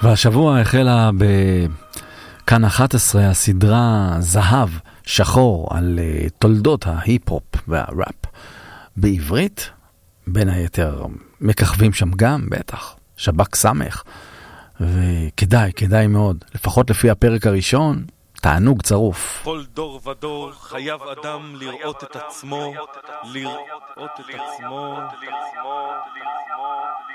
והשבוע החלה בכאן 11 הסדרה זהב שחור על תולדות ההיפ-הופ והראפ בעברית. בין היתר מככבים שם גם בטח שב"כ סמך, וכדאי מאוד, לפחות לפי הפרק הראשון, תענוג צרוף. כל דור ודור חייב אדם לראות את עצמו, לראות את עצמו.